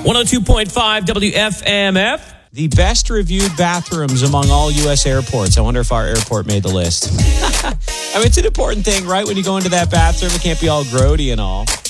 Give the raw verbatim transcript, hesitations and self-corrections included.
one oh two point five W F M F. The best reviewed bathrooms among all U S airports. I wonder if our airport made the list. I mean, it's an important thing, right? When you go into that bathroom, it can't be all grody and all.